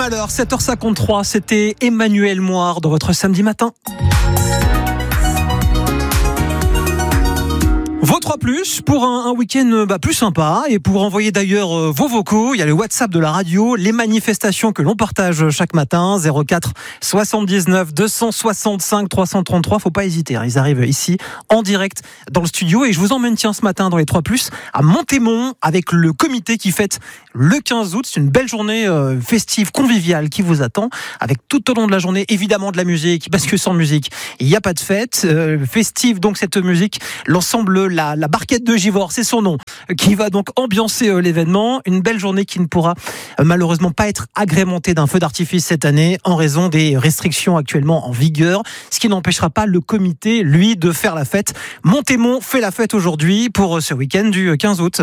malheur, 7h53, c'était Emmanuel Moire dans votre samedi matin. Vos 3+, pour un week-end plus sympa et pour envoyer d'ailleurs vos vocaux, il y a le WhatsApp de la radio, les manifestations que l'on partage chaque matin, 04 79 265 333, faut pas hésiter, ils arrivent ici en direct dans le studio et je vous emmène ce matin dans les 3+, à Montémont avec le comité qui fête le 15 août, c'est une belle journée festive, conviviale qui vous attend, avec tout au long de la journée évidemment de la musique, parce que sans musique, il n'y a pas de fête, festive donc cette musique, l'ensemble la barquette de Givors, c'est son nom, qui va donc ambiancer l'événement. Une belle journée qui ne pourra malheureusement pas être agrémentée d'un feu d'artifice cette année en raison des restrictions actuellement en vigueur, ce qui n'empêchera pas le comité, lui, de faire la fête. Montémont fait la fête aujourd'hui pour ce week-end du 15 août.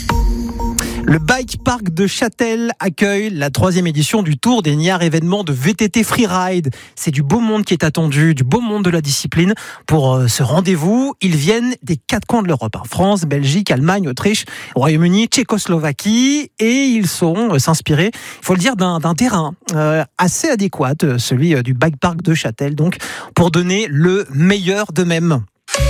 Le Bike Park de Châtel accueille la 3e édition du Tour des Niayes, événement de VTT Freeride. C'est du beau monde qui est attendu, du beau monde de la discipline. Pour ce rendez-vous, ils viennent des 4 coins de l'Europe. France, Belgique, Allemagne, Autriche, Royaume-Uni, Tchécoslovaquie. Et ils sauront s'inspirer, il faut le dire, d'un terrain assez adéquat, celui du Bike Park de Châtel, donc pour donner le meilleur d'eux-mêmes.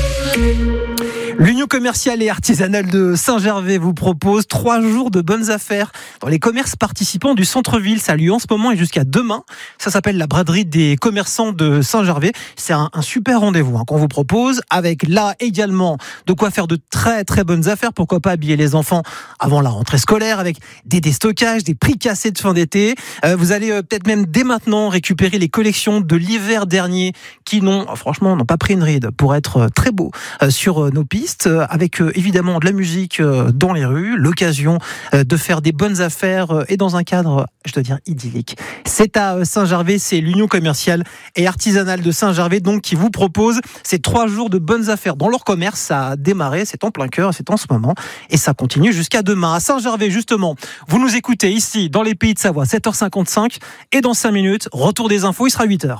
L'Union commerciale et artisanale de Saint-Gervais vous propose 3 jours de bonnes affaires dans les commerces participants du centre-ville. Ça a lieu en ce moment et jusqu'à demain. Ça s'appelle la braderie des commerçants de Saint-Gervais. C'est un super rendez-vous qu'on vous propose avec là également de quoi faire de très très bonnes affaires. Pourquoi pas habiller les enfants avant la rentrée scolaire avec des déstockages, des prix cassés de fin d'été. Vous allez peut-être même dès maintenant récupérer les collections de l'hiver dernier qui n'ont pas pris une ride pour être très beaux sur nos pistes. Avec évidemment de la musique dans les rues, l'occasion de faire des bonnes affaires et dans un cadre, je dois dire, idyllique. C'est à Saint-Gervais, c'est l'Union commerciale et artisanale de Saint-Gervais donc qui vous propose ces 3 jours de bonnes affaires dans leur commerce. Ça a démarré, c'est en plein cœur, c'est en ce moment et ça continue jusqu'à demain. À Saint-Gervais justement, vous nous écoutez ici dans les Pays de Savoie, 7h55 et dans 5 minutes, retour des infos, il sera 8h.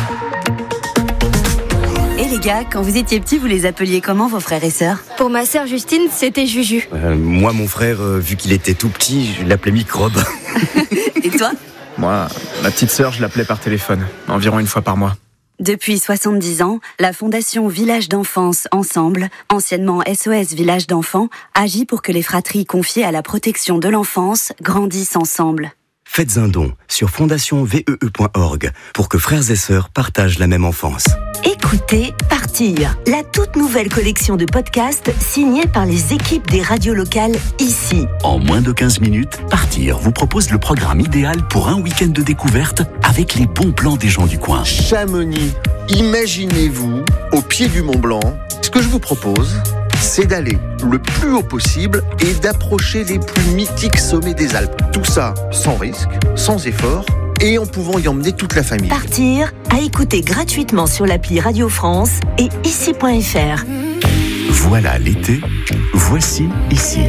Et les gars, quand vous étiez petits, vous les appeliez comment vos frères et sœurs ? Pour ma sœur Justine, c'était Juju. Moi, mon frère, vu qu'il était tout petit, je l'appelais Microbe. Et toi ? Moi, ma petite sœur, je l'appelais par téléphone, environ 1 fois par mois. Depuis 70 ans, la Fondation Village d'Enfance Ensemble, anciennement SOS Village d'Enfants, agit pour que les fratries confiées à la protection de l'enfance grandissent ensemble. Faites un don sur fondationvee.org pour que frères et sœurs partagent la même enfance. Écoutez Partir, la toute nouvelle collection de podcasts signée par les équipes des radios locales ici. En moins de 15 minutes, Partir vous propose le programme idéal pour un week-end de découverte avec les bons plans des gens du coin. Chamonix, imaginez-vous au pied du Mont Blanc. Ce que je vous propose, c'est d'aller le plus haut possible et d'approcher les plus mythiques sommets des Alpes. Tout ça sans risque, sans effort et en pouvant y emmener toute la famille. Partir, à écouter gratuitement sur l'appli Radio France et ici.fr. Voilà l'été, voici ici.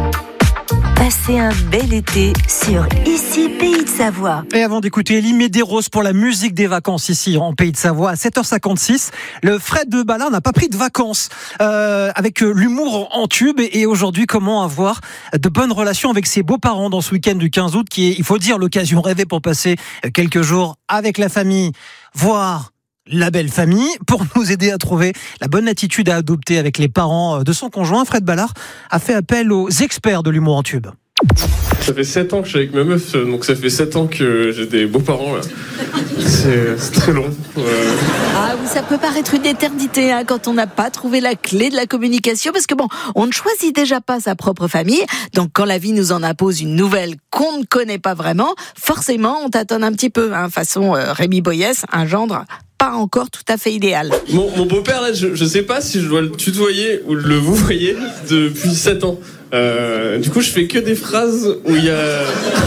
Passez un bel été sur Ici Pays de Savoie. Et avant d'écouter Elie Medeiros pour la musique des vacances ici en Pays de Savoie à 7h56, le Fred de Ballard n'a pas pris de vacances avec l'humour en tube et aujourd'hui comment avoir de bonnes relations avec ses beaux-parents dans ce week-end du 15 août qui est, il faut dire, l'occasion rêvée pour passer quelques jours avec la famille, voire la belle famille. Pour nous aider à trouver la bonne attitude à adopter avec les parents de son conjoint, Fred Ballard a fait appel aux experts de l'humour en tube. Ça fait 7 ans que je suis avec ma meuf, donc ça fait 7 ans que j'ai des beaux-parents là. C'est très long. Ah oui, ça peut paraître une éternité quand on n'a pas trouvé la clé de la communication, parce que on ne choisit déjà pas sa propre famille, donc quand la vie nous en impose une nouvelle qu'on ne connaît pas vraiment, forcément on tâtonne un petit peu, façon Rémi Boyès, un gendre pas encore tout à fait idéal. Mon beau-père là, je sais pas si je dois le tutoyer ou le vouvoyer depuis 7 ans. Du coup je fais que des phrases où il y a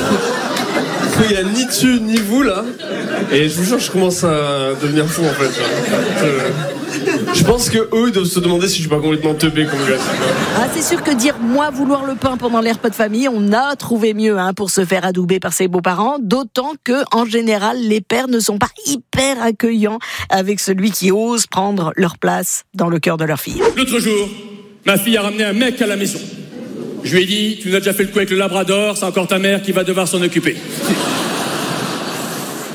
ni tu ni vous là, et je vous jure je commence à devenir fou en fait. Je pense que eux ils doivent se demander si je suis pas complètement teubé comme gars. Ah, c'est sûr que dire moi vouloir le pain pendant les repas de famille, on a trouvé mieux pour se faire adouber par ses beaux-parents, d'autant que en général les pères ne sont pas hyper accueillants avec celui qui ose prendre leur place dans le cœur de leur fille. L'autre jour, ma fille a ramené un mec à la maison. Je lui ai dit, tu nous as déjà fait le coup avec le labrador, c'est encore ta mère qui va devoir s'en occuper.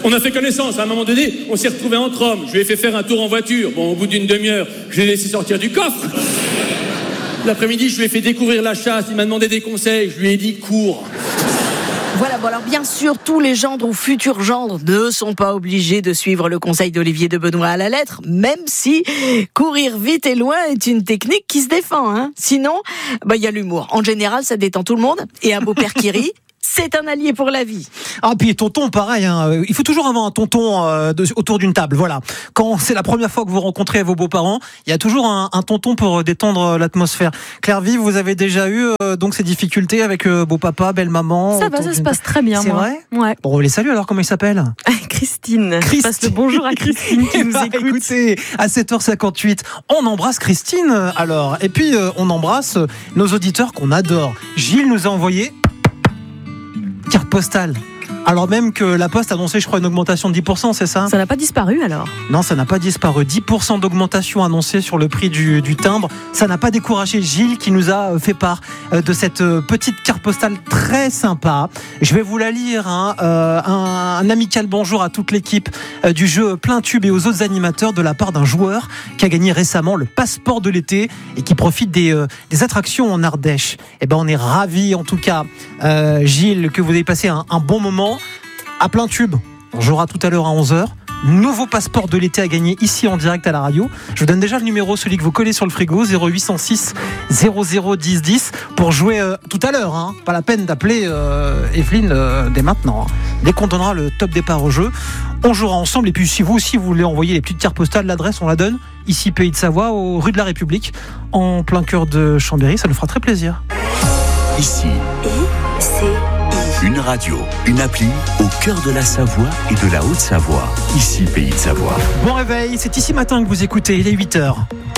On a fait connaissance. À un moment donné, on s'est retrouvés entre hommes. Je lui ai fait faire un tour en voiture. Bon, au bout d'une demi-heure, je l'ai laissé sortir du coffre. L'après-midi, je lui ai fait découvrir la chasse. Il m'a demandé des conseils. Je lui ai dit cours. Voilà, bon alors bien sûr, tous les gendres ou futurs gendres ne sont pas obligés de suivre le conseil d'Olivier de Benoît à la lettre, même si courir vite et loin est une technique qui se défend. Hein. Sinon, il y a l'humour. En général, ça détend tout le monde. Et un beau-père qui rit, c'est un allié pour la vie. Ah, puis tonton, pareil, hein. Il faut toujours avoir un tonton autour d'une table, voilà. Quand c'est la première fois que vous rencontrez vos beaux-parents, il y a toujours un tonton pour détendre l'atmosphère. Claire Vive, vous avez déjà eu donc ces difficultés avec beau-papa, belle-maman? Ça va, ça se passe très bien. C'est vrai? Ouais. Bon, on les salue alors, comment il s'appelle? Christine. Je passe le bonjour à Christine qui nous écoute. Écoutez, à 7h58, on embrasse Christine alors. Et puis, on embrasse nos auditeurs qu'on adore. Gilles nous a envoyé carte postale. Alors même que la Poste annonçait, je crois, une augmentation de 10%, c'est ça? Ça n'a pas disparu alors? Non, ça n'a pas disparu. 10% d'augmentation annoncée sur le prix du timbre. Ça n'a pas découragé Gilles qui nous a fait part de cette petite carte postale très sympa. Je vais vous la lire. Hein. Un amical bonjour à toute l'équipe du jeu Plein Tube et aux autres animateurs de la part d'un joueur qui a gagné récemment le passeport de l'été et qui profite des attractions en Ardèche. Eh ben, on est ravis en tout cas, Gilles, que vous ayez passé un bon moment. À Plein Tube, on jouera tout à l'heure à 11h. Nouveau passeport de l'été à gagner ici en direct à la radio. Je vous donne déjà le numéro, celui que vous collez sur le frigo, 0806 00 10 10 pour jouer tout à l'heure. Hein. Pas la peine d'appeler Evelyne dès maintenant. Hein. Dès qu'on donnera le top départ au jeu, on jouera ensemble. Et puis si vous aussi vous voulez envoyer les petites cartes postales, l'adresse on la donne ici Pays de Savoie, aux rues de la République, en plein cœur de Chambéry. Ça nous fera très plaisir. Ici, une radio, une appli au cœur de la Savoie et de la Haute-Savoie. Ici, Pays de Savoie. Bon réveil, c'est ici matin que vous écoutez, il est 8h.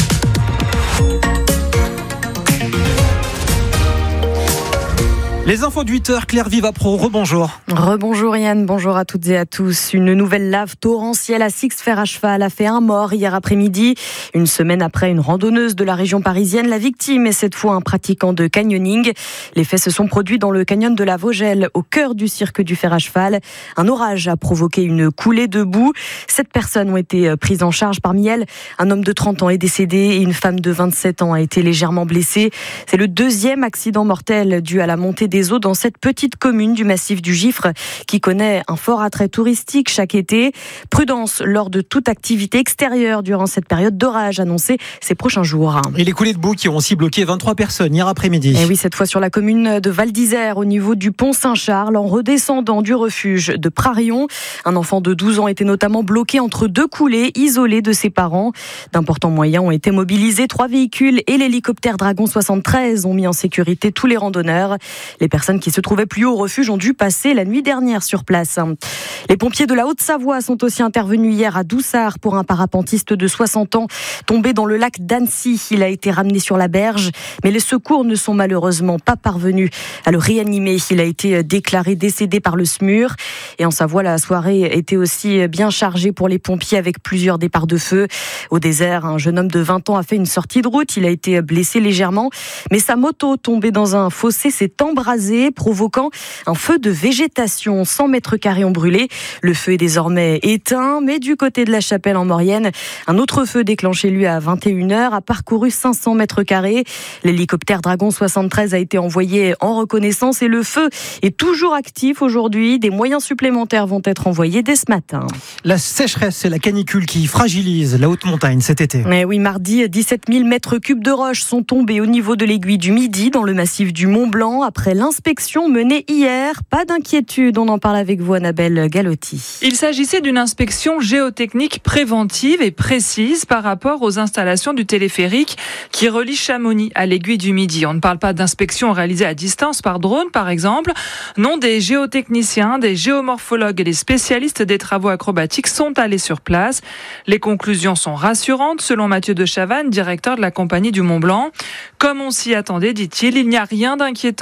Les infos de 8h, Claire Viva Pro, rebonjour. Rebonjour Yann, bonjour à toutes et à tous. Une nouvelle lave torrentielle à Six-Fer à cheval a fait un mort hier après-midi. Une semaine après une randonneuse de la région parisienne, la victime est cette fois un pratiquant de canyoning. Les faits se sont produits dans le canyon de la Vogelle, au cœur du cirque du fer à cheval. Un orage a provoqué une coulée de boue. 7 personnes ont été prises en charge. Parmi elles, un homme de 30 ans est décédé et une femme de 27 ans a été légèrement blessée. C'est le deuxième accident mortel dû à la montée des eaux dans cette petite commune du massif du Gifre qui connaît un fort attrait touristique chaque été. Prudence lors de toute activité extérieure durant cette période d'orage annoncée ces prochains jours. Et les coulées de boue qui ont aussi bloqué 23 personnes hier après-midi. Et oui, cette fois sur la commune de Val d'Isère au niveau du pont Saint-Charles en redescendant du refuge de Prarion. Un enfant de 12 ans était notamment bloqué entre 2 coulées, isolé de ses parents. D'importants moyens ont été mobilisés. 3 véhicules et l'hélicoptère Dragon 73 ont mis en sécurité tous les randonneurs. Les personnes qui se trouvaient plus haut au refuge ont dû passer la nuit dernière sur place. Les pompiers de la Haute-Savoie sont aussi intervenus hier à Doussard pour un parapentiste de 60 ans tombé dans le lac d'Annecy. Il a été ramené sur la berge, mais les secours ne sont malheureusement pas parvenus à le réanimer. Il a été déclaré décédé par le SMUR. Et en Savoie, la soirée était aussi bien chargée pour les pompiers avec plusieurs départs de feu. Au désert, un jeune homme de 20 ans a fait une sortie de route. Il a été blessé légèrement, mais sa moto tombée dans un fossé s'est embrasée, provoquant un feu de végétation. 100 mètres carrés ont brûlé. Le feu est désormais éteint, mais du côté de la Chapelle en Maurienne, un autre feu déclenché lui à 21h a parcouru 500 mètres carrés. L'hélicoptère Dragon 73 a été envoyé en reconnaissance et le feu est toujours actif aujourd'hui. Des moyens supplémentaires vont être envoyés dès ce matin. La sécheresse et la canicule qui fragilisent la haute montagne cet été. Mais oui, mardi, 17 000 mètres cubes de roches sont tombés au niveau de l'aiguille du Midi dans le massif du Mont Blanc après l'inspection menée hier. Pas d'inquiétude, on en parle avec vous, Annabelle Galotti. Il s'agissait d'une inspection géotechnique préventive et précise par rapport aux installations du téléphérique qui relie Chamonix à l'aiguille du Midi. On ne parle pas d'inspection réalisée à distance par drone, par exemple. Non, des géotechniciens, des géomorphologues et des spécialistes des travaux acrobatiques sont allés sur place. Les conclusions sont rassurantes, selon Mathieu de Chavannes, directeur de la compagnie du Mont Blanc. Comme on s'y attendait, dit-il, il n'y a rien d'inquiétant au niveau de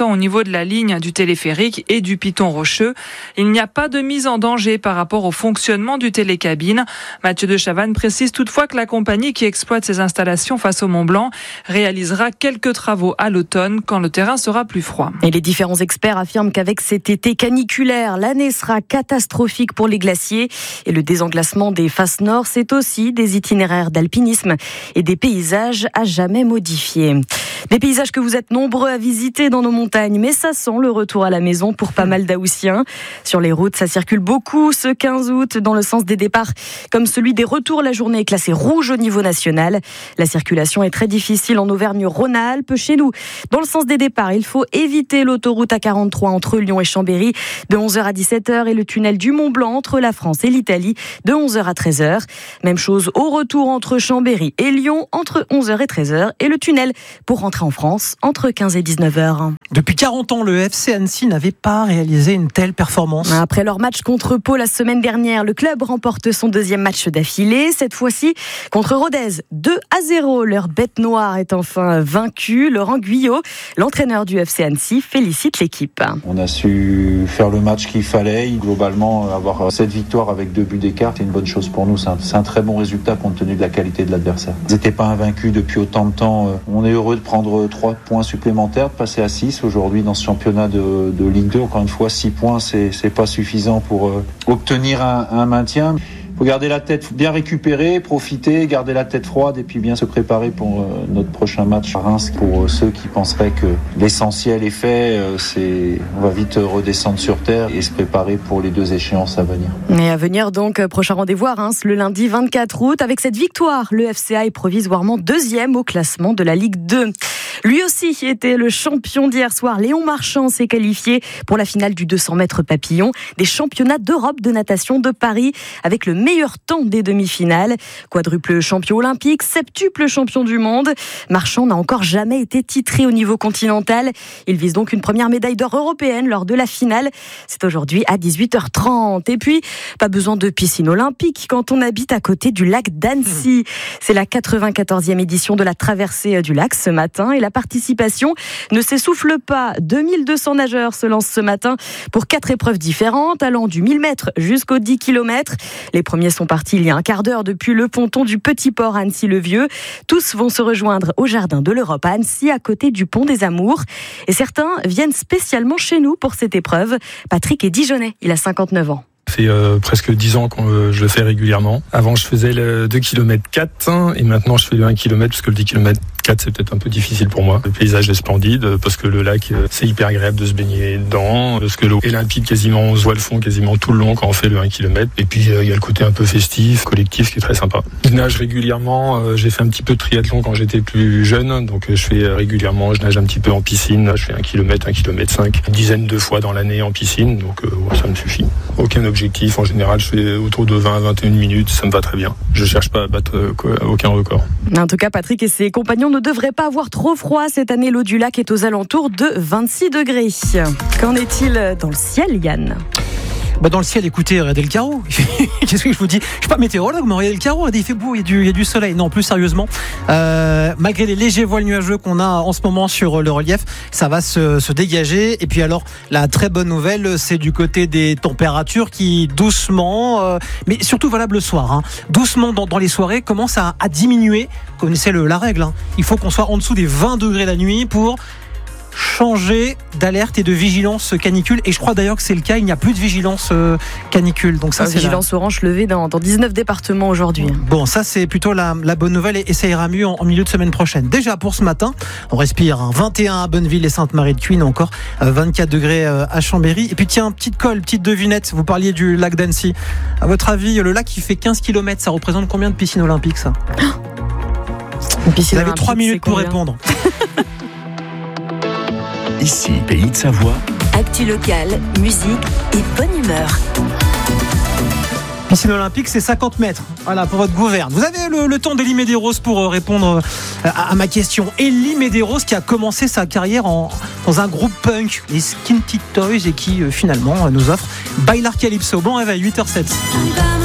de la ligne du téléphérique et du piton rocheux. Il n'y a pas de mise en danger par rapport au fonctionnement du télécabine. Mathieu de Chavannes précise toutefois que la compagnie qui exploite ces installations face au Mont Blanc réalisera quelques travaux à l'automne quand le terrain sera plus froid. Et les différents experts affirment qu'avec cet été caniculaire, l'année sera catastrophique pour les glaciers. Et le désenglacement des faces nord, c'est aussi des itinéraires d'alpinisme et des paysages à jamais modifiés. Des paysages que vous êtes nombreux à visiter dans nos montagnes, mais ça sent le retour à la maison pour pas mal d'Haussiens. Sur les routes, ça circule beaucoup ce 15 août dans le sens des départs, comme celui des retours. La journée est classée rouge au niveau national. La circulation est très difficile en Auvergne-Rhône-Alpes. Chez nous, dans le sens des départs, il faut éviter l'autoroute A43 entre Lyon et Chambéry de 11h à 17h et le tunnel du Mont-Blanc entre la France et l'Italie de 11h à 13h. Même chose au retour entre Chambéry et Lyon entre 11h et 13h et le tunnel pour rentrer en France entre 15 et 19h. Depuis 40 ans, le FC Annecy n'avait pas réalisé une telle performance. Après leur match contre Pau la semaine dernière, le club remporte son deuxième match d'affilée, cette fois-ci contre Rodez. 2-0, leur bête noire est enfin vaincue. Laurent Guyot, l'entraîneur du FC Annecy, félicite l'équipe. On a su faire le match qu'il fallait. Globalement, avoir cette victoire avec 2 buts d'écart, c'est une bonne chose pour nous. C'est un très bon résultat compte tenu de la qualité de l'adversaire. Ils n'étaient pas invaincus depuis autant de temps. On est heureux de prendre 3 points supplémentaires, de passer à 6 aujourd'hui dans ce championnat de Ligue 2. Encore une fois, 6 points, c'est pas suffisant pour obtenir un maintien. Il faut garder la tête, bien récupérer, profiter, garder la tête froide et puis bien se préparer pour notre prochain match à Reims. Pour ceux qui penseraient que l'essentiel est fait, on va vite redescendre sur terre et se préparer pour les 2 échéances à venir. Et à venir donc, prochain rendez-vous à Reims le lundi 24 août. Avec cette victoire, le FCA est provisoirement 2e au classement de la Ligue 2. Lui aussi était le champion d'hier soir. Léon Marchand s'est qualifié pour la finale du 200 mètres papillon des championnats d'Europe de natation de Paris avec le meilleur temps des demi-finales. Quadruple champion olympique, septuple champion du monde. Marchand n'a encore jamais été titré au niveau continental. Il vise donc une première médaille d'or européenne lors de la finale. C'est aujourd'hui à 18h30. Et puis, pas besoin de piscine olympique quand on habite à côté du lac d'Annecy. C'est la 94e édition de la traversée du lac ce matin et la participation ne s'essouffle pas. 2200 nageurs se lancent ce matin pour 4 épreuves différentes, allant du 1000 mètres jusqu'aux 10 km. Les premiers sont partis il y a un quart d'heure depuis le ponton du Petit Port à Annecy-le-Vieux. Tous vont se rejoindre au Jardin de l'Europe à Annecy, à côté du Pont des Amours. Et certains viennent spécialement chez nous pour cette épreuve. Patrick est Dijonais, il a 59 ans. Ça fait presque 10 ans que je le fais régulièrement. Avant, je faisais le 2 km 4 et maintenant je fais le 1 km parce que le 10 km 4 c'est peut-être un peu difficile pour moi. Le paysage est splendide parce que le lac c'est hyper agréable de se baigner dedans, parce que l'eau est limpide quasiment, on se voit le fond quasiment tout le long quand on fait le 1 km. Et puis il y a le côté un peu festif, collectif qui est très sympa. Je nage régulièrement, j'ai fait un petit peu de triathlon quand j'étais plus jeune, donc je fais régulièrement, je nage un petit peu en piscine, je fais 1 km, 1 km 5, une dizaine de fois dans l'année en piscine, donc ça me suffit. Aucun objectif, en général je fais autour de 20 à 21 minutes, ça me va très bien. Je cherche pas à battre aucun record. En tout cas, Patrick et ses compagnons ne devraient pas avoir trop froid. Cette année, l'eau du lac est aux alentours de 26 degrés. Qu'en est-il dans le ciel, Yann ? Dans le ciel, écoutez, regardez le carreau. Qu'est-ce que je vous dis ? Je suis pas météorologue, mais regardez le carreau. Il fait beau, il y a du soleil. Non, plus sérieusement, malgré les légers voiles nuageux qu'on a en ce moment sur le relief, ça va se dégager. Et puis alors, la très bonne nouvelle, c'est du côté des températures qui doucement, mais surtout valable le soir, doucement dans les soirées, commencent à diminuer. Vous connaissez la règle. Il faut qu'on soit en dessous des 20 degrés la nuit pour changer d'alerte et de vigilance canicule, et je crois d'ailleurs que c'est le cas, il n'y a plus de vigilance canicule. Donc ça, c'est vigilance orange levée dans 19 départements aujourd'hui. Bon, ça c'est plutôt la bonne nouvelle, et ça ira mieux en milieu de semaine prochaine. Déjà pour ce matin, on respire 21 à Bonneville et Sainte-Marie-de-Cuine, encore 24 degrés à Chambéry. Et puis tiens, petite devinette, vous parliez du lac d'Annecy. À votre avis, le lac qui fait 15 km, ça représente combien de piscines olympiques, ça ? Vous avez 3 minutes pour répondre. Ici, Pays de Savoie. Actu locale, musique et bonne humeur. Piscine olympique, c'est 50 mètres. Voilà, pour votre gouverne. Vous avez le temps d'Elie Medeiros pour répondre à ma question. Elie Medeiros qui a commencé sa carrière dans un groupe punk, les Skin Tit Toys, et qui finalement nous offre Bailar Calypso. Bon réveil, 8h07.